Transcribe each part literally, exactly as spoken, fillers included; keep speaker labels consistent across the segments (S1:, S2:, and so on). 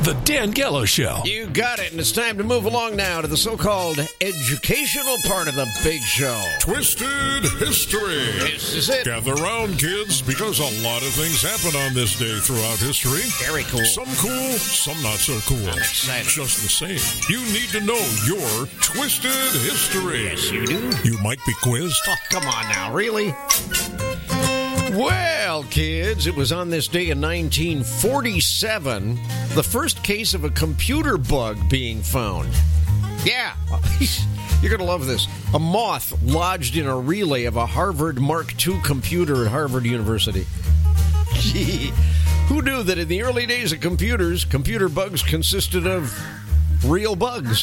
S1: The Dan Gallo Show.
S2: You got it, and it's time to move along now to the so-called educational part of the big show.
S3: Twisted History.
S2: This is it.
S3: Gather round, kids, because a lot of things happen on this day throughout history.
S2: Very cool.
S3: Some cool, some not so cool.
S2: I'm excited.
S3: Just the same. You need to know your Twisted History.
S2: Yes, you do.
S3: You might be quizzed.
S2: Oh, come on now, really? Well, kids, it was on this day in nineteen forty-seven, the first case of a computer bug being found. Yeah, you're going to love this. A moth lodged in a relay of a Harvard Mark two computer at Harvard University. Gee, who knew that in the early days of computers, computer bugs consisted of real bugs?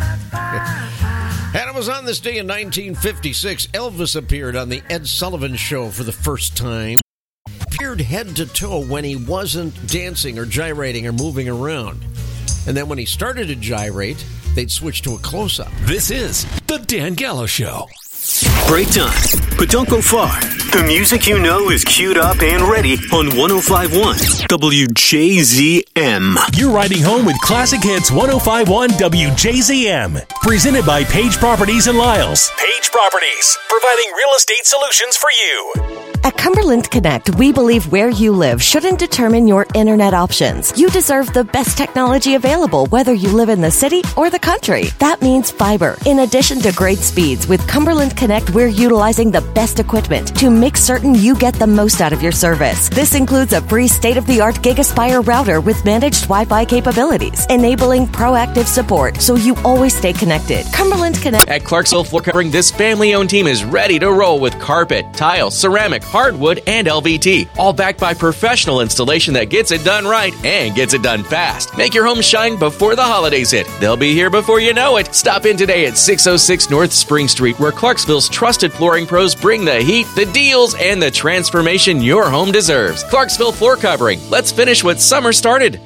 S2: And it was on this day in nineteen fifty-six, Elvis appeared on the Ed Sullivan Show for the first time. Appeared head to toe when he wasn't dancing or gyrating or moving around. And then when he started to gyrate, they'd switch to a close-up.
S1: This is The Dan Gallo Show.
S4: Break time, but don't go far. The music you know is queued up and ready on one oh five point one W J Z M.
S1: You're riding home with Classic Hits one oh five point one W J Z M. Presented by Page Properties and Lyles. Page Properties, providing real estate solutions for you.
S5: At Cumberland Connect, we believe where you live shouldn't determine your internet options. You deserve the best technology available, whether you live in the city or the country. That means fiber. In addition to great speeds, with Cumberland Connect, we're utilizing the best equipment to make certain you get the most out of your service. This includes a free state-of-the-art GigaSpire router with managed Wi-Fi capabilities, enabling proactive support so you always stay connected. Cumberland Connect.
S6: At Clarksville Floor Covering, this family-owned team is ready to roll with carpet, tile, ceramic, hardwood, and L V T. All backed by professional installation that gets it done right and gets it done fast. Make your home shine before the holidays hit. They'll be here before you know it. Stop in today at six oh six North Spring Street, where Clarksville's trusted flooring pros bring the heat, the deals, and the transformation your home deserves. Clarksville Floor Covering. Let's finish what summer started.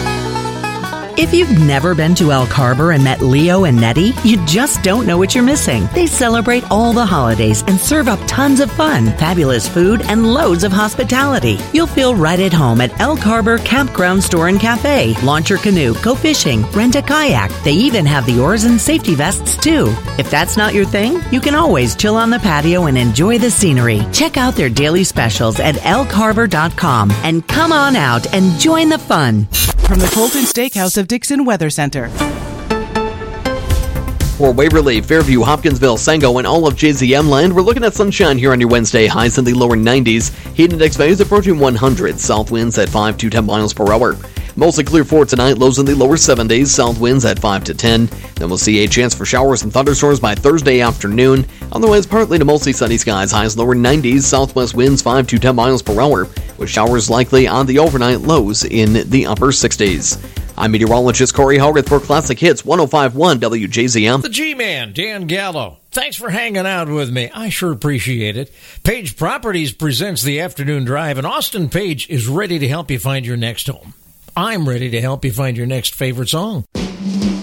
S7: If you've never been to Elk Harbor and met Leo and Nettie, you just don't know what you're missing. They celebrate all the holidays and serve up tons of fun, fabulous food, and loads of hospitality. You'll feel right at home at Elk Harbor Campground Store and Cafe. Launch your canoe, go fishing, rent a kayak. They even have the oars and safety vests, too. If that's not your thing, you can always chill on the patio and enjoy the scenery. Check out their daily specials at elk harbor dot com and come on out and join the fun.
S8: From the Colton Steakhouse of Dixon Weather Center.
S9: For Waverly, Fairview, Hopkinsville, Sango, and all of J Z M land, we're looking at sunshine here on your Wednesday. Highs in the lower nineties. Heat index values approaching one hundred. South winds at five to ten miles per hour. Mostly clear for tonight. Lows in the lower seventies. South winds at five to ten. Then we'll see a chance for showers and thunderstorms by Thursday afternoon. Otherwise, partly to mostly sunny skies. Highs lower nineties. Southwest winds five to ten miles per hour, with showers likely on the overnight. Lows in the upper sixties. I'm meteorologist Corey Howarth for Classic Hits one oh five point one W J Z M.
S2: The G-Man, Dan Gallo. Thanks for hanging out with me. I sure appreciate it. Page Properties presents the Afternoon Drive, and Austin Page is ready to help you find your next home. I'm ready to help you find your next favorite song.